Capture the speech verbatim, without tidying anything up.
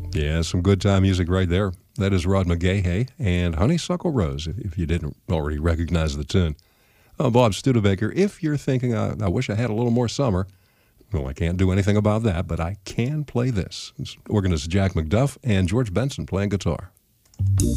Yeah, some good time music right there. That is Rod McGahey and Honeysuckle Rose, if, if you didn't already recognize the tune. Uh, Bob Studebaker, if you're thinking, I, I wish I had a little more summer, well, I can't do anything about that, but I can play this. It's organist Jack McDuff and George Benson playing guitar.